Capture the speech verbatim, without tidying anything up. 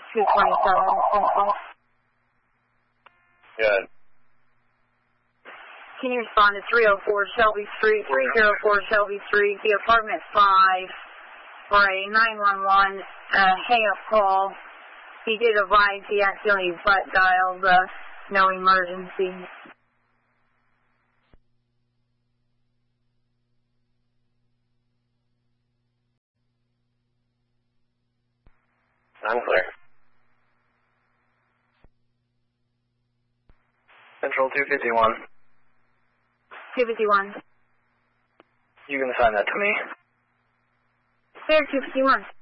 two twenty-seven, Central. Good. Can you respond to three oh four Shelby Street, three oh four Shelby Street, the apartment five, for a nine one one uh, hang-up call? He did advise he accidentally butt dialed, uh, no emergency. I'm clear. Central two fifty-one. two fifty-one. You can assign that to me. Fair two fifty-one.